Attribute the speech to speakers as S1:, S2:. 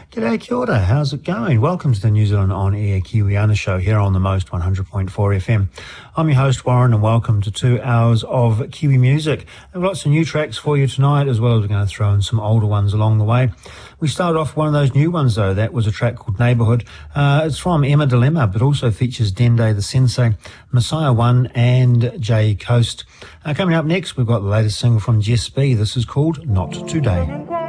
S1: G'day, kia ora, how's it going? Welcome to the New Zealand On Air Kiwiana Show here on the Most 100.4 FM. I'm your host Warren and welcome to 2 hours of Kiwi music. I've got some new tracks for you tonight as well as we're going to throw in some older ones along the way. We started off one of those new ones though, that was a track called Neighbourhood. It's from Emma Dilemma but also features Dende the Sensei, Messiah One and Jay Coast. Coming up next we've got the latest single from Jess B. This is called Not Today.